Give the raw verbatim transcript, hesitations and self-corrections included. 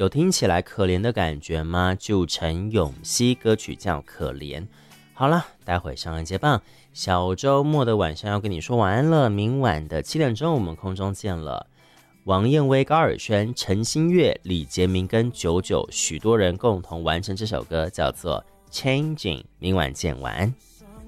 有听起来可怜的感觉吗？就陈永熙，歌曲叫《可怜》。好了，待会上一节棒，小周末的晚上要跟你说晚安了。明晚的七点钟我们空中见了。王燕威、高尔宣、陈星月、李杰明跟九九，许多人共同完成这首歌，叫做《Changing》。明晚见，晚安。